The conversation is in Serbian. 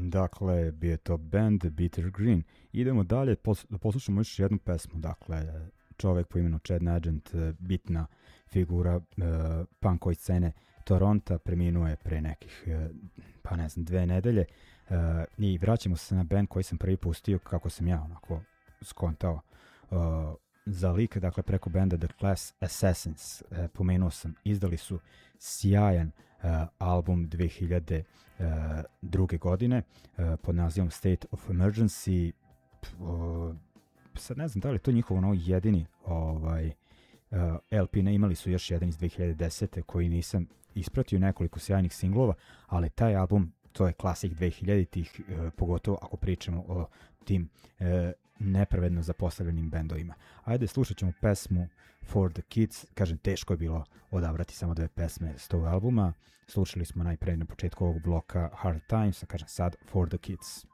Dakle, bio je to band Bitter Green. Idemo dalje, da poslušamo još jednu pesmu. Dakle, čovek po imenu Chad Nugent, bitna figura punkoj scene Toronta, preminuo je pre nekih, 2 nedelje. I vraćamo se na band koji sam prvi pustio, kako sam ja onako skontao za lik, dakle preko benda The Class Assassins. Pomenuo sam, izdali su sjajan album 2002. godine pod nazivom State of Emergency. Sad ne znam da li je to njihov jedini LP, ne, imali su još jedan iz 2010. koji nisam ispratio, nekoliko sjajnih singlova, ali taj album, to je klasik 2000-ih, pogotovo ako pričamo o tim nepravedno zapostavljenim bendovima. Ajde, slušat ćemo pesmu For the Kids. Kažem, teško je bilo odabrati samo 2 pesme s tog albuma. Slušali smo najpre na početku ovog bloka Hard Times, a kažem sad For the Kids.